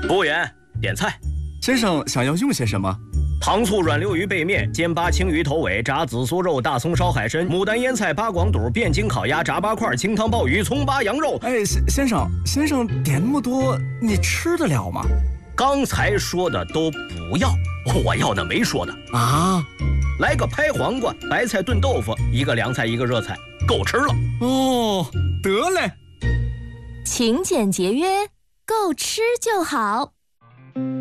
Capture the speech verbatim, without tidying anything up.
服务员，点菜。 先生想要用些什么？ 糖醋软溜鱼背面、煎八青鱼头尾、炸紫苏肉、大葱烧海参、牡丹腌菜、八广肚、汴京烤鸭、炸八块、清汤鲍鱼、葱八羊肉。 哎，先先生，先生点那么多，你吃得了吗？ 刚才说的都不要，我要的没说的啊。 来个拍黄瓜，白菜炖豆腐，一个凉菜，一个热菜，够吃了。 哦，得嘞。 勤俭节约，够吃就好。